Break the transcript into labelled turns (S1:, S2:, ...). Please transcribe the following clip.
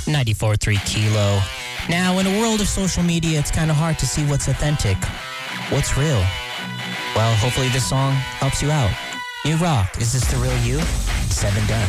S1: 94.3 Kilo. Now, in a world of social media, it's kind of hard to see what's authentic, what's real. Well, hopefully this song helps you out. New Rock, Is This the Real You? 7 Dust.